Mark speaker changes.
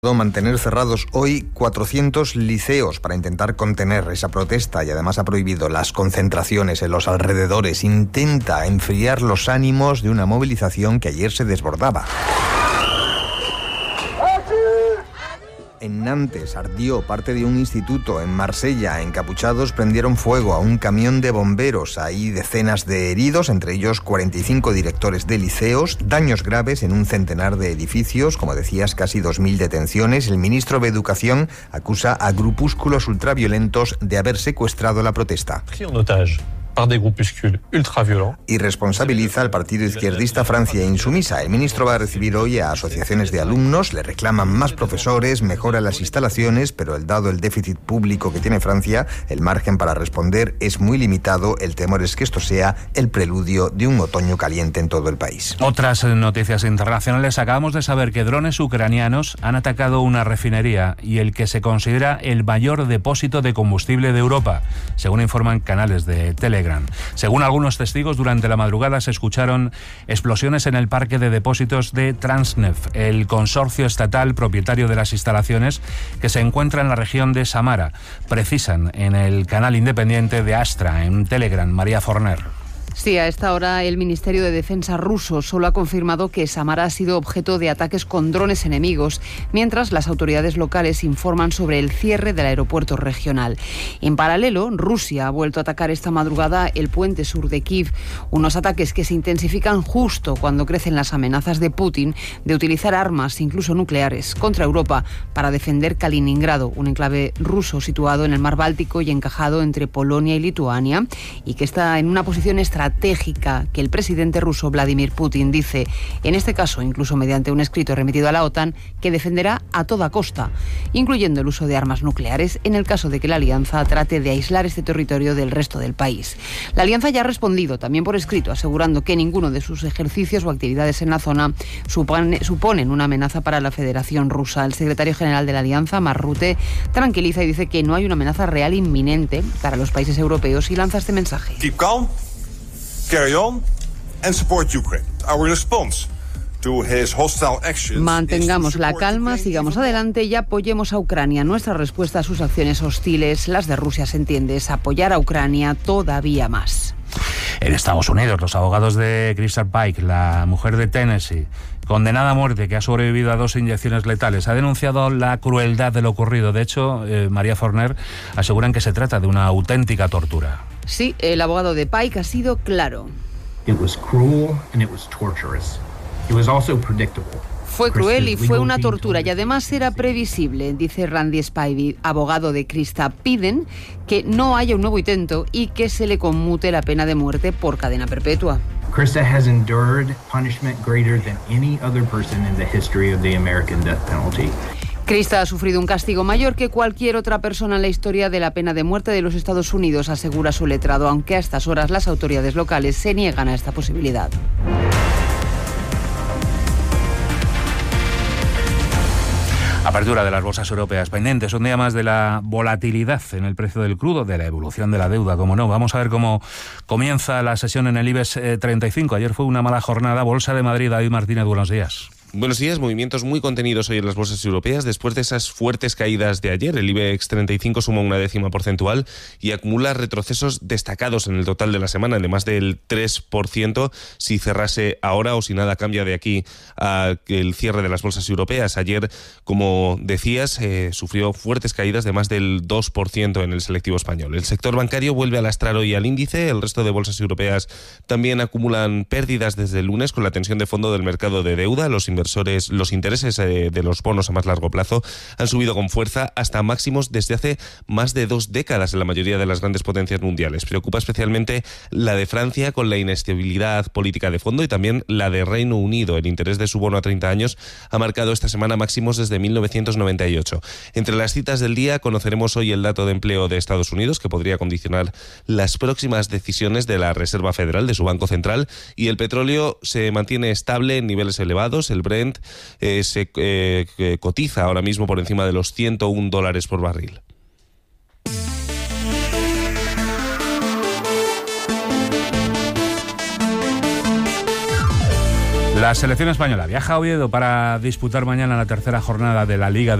Speaker 1: acordó mantener cerrados hoy 400 liceos para intentar contener esa protesta y además ha prohibido las concentraciones en los alrededores. Intenta enfriar los ánimos de una movilización que ayer se desbordaba. En Nantes ardió parte de un instituto. En Marsella, encapuchados prendieron fuego a un camión de bomberos. Hay decenas de heridos, entre ellos 45 directores de liceos, daños graves en un centenar de edificios, como decías, casi 2.000 detenciones. El ministro de Educación acusa a grupúsculos ultraviolentos de haber secuestrado la protesta. Y responsabiliza al partido izquierdista Francia Insumisa. El ministro va a recibir hoy a asociaciones de alumnos, le reclaman más profesores, mejora las instalaciones, pero dado el déficit público que tiene Francia, el margen para responder es muy limitado. El temor es que esto sea el preludio de un otoño caliente en todo el país.
Speaker 2: Otras noticias internacionales. Acabamos de saber que drones ucranianos han atacado una refinería y el que se considera el mayor depósito de combustible de Europa, según informan canales de Telegram. Según algunos testigos, durante la madrugada se escucharon explosiones en el parque de depósitos de Transneft, el consorcio estatal propietario de las instalaciones que se encuentra en la región de Samara. Precisan en el canal independiente de Astra, en Telegram, María Forner.
Speaker 3: Sí, a esta hora el Ministerio de Defensa ruso solo ha confirmado que Samara ha sido objeto de ataques con drones enemigos, mientras las autoridades locales informan sobre el cierre del aeropuerto regional. En paralelo, Rusia ha vuelto a atacar esta madrugada el puente sur de Kiev, unos ataques que se intensifican justo cuando crecen las amenazas de Putin de utilizar armas, incluso nucleares, contra Europa para defender Kaliningrado, un enclave ruso situado en el mar Báltico y encajado entre Polonia y Lituania, y que está en una posición estratégica que el presidente ruso Vladimir Putin dice, en este caso incluso mediante un escrito remitido a la OTAN, que defenderá a toda costa, incluyendo el uso de armas nucleares en el caso de que la alianza trate de aislar este territorio del resto del país. La alianza ya ha respondido también por escrito, asegurando que ninguno de sus ejercicios o actividades en la zona suponen una amenaza para la Federación Rusa. El secretario general de la alianza, Mark Rutte, tranquiliza y dice que no hay una amenaza real inminente para los países europeos y lanza este mensaje.
Speaker 4: Keep calm. Carry on and support Ukraine. Our response to his hostile actions.
Speaker 3: Mantengamos la calma, sigamos adelante y apoyemos a Ucrania. Nuestra respuesta a sus acciones hostiles, las de Rusia se entiende, es apoyar a Ucrania todavía más.
Speaker 2: En Estados Unidos, los abogados de Crystal Pike, la mujer de Tennessee, condenada a muerte, que ha sobrevivido a 2 inyecciones letales, ha denunciado la crueldad de lo ocurrido. De hecho, María Forner, aseguran que se trata de una auténtica tortura.
Speaker 3: Sí, el abogado de Pike ha sido claro. Fue cruel y fue una tortura y además era previsible, dice Randy Spivey, abogado de Krista, piden que no haya un nuevo intento y que se le conmute la pena de muerte por cadena perpetua.
Speaker 5: Krista has endured punishment greater than any other person in the history of the American death penalty.
Speaker 3: Krista ha sufrido un castigo mayor que cualquier otra persona en la historia de la pena de muerte de los Estados Unidos, asegura su letrado, aunque a estas horas las autoridades locales se niegan a esta posibilidad.
Speaker 2: Apertura de las bolsas europeas pendientes, un día más de la volatilidad en el precio del crudo, de la evolución de la deuda, como no. Vamos a ver cómo comienza la sesión en el IBEX 35. Ayer fue una mala jornada. Bolsa de Madrid, David Martínez, buenos días.
Speaker 6: Buenos días, movimientos muy contenidos hoy en las bolsas europeas. Después de esas fuertes caídas de ayer, el IBEX 35 suma 0,1 porcentual y acumula retrocesos destacados en el total de la semana, de más del 3% si cerrase ahora o si nada cambia de aquí a el cierre de las bolsas europeas. Ayer, como decías, sufrió fuertes caídas de más del 2% en el selectivo español. El sector bancario vuelve a lastrar hoy al índice. El resto de bolsas europeas también acumulan pérdidas desde el lunes con la tensión de fondo del mercado de deuda. Los intereses de los bonos a más largo plazo han subido con fuerza hasta máximos desde hace más de 2 décadas en la mayoría de las grandes potencias mundiales. Preocupa especialmente la de Francia con la inestabilidad política de fondo y también la de Reino Unido. El interés de su bono a 30 años ha marcado esta semana máximos desde 1998. Entre las citas del día conoceremos hoy el dato de empleo de Estados Unidos, que podría condicionar las próximas decisiones de la Reserva Federal, de su Banco Central, y el petróleo se mantiene estable en niveles elevados. El Brent se cotiza ahora mismo por encima de los $101 por barril.
Speaker 2: La selección española viaja a Oviedo para disputar mañana la tercera jornada de la Liga